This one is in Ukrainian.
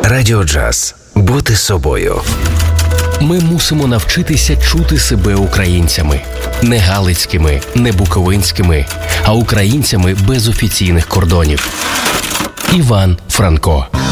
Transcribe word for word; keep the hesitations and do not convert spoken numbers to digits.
Радіо Джаз. Бути собою. Ми мусимо навчитися чути себе українцями. Не галицькими, не буковинськими, а українцями без офіційних кордонів. Іван Франко.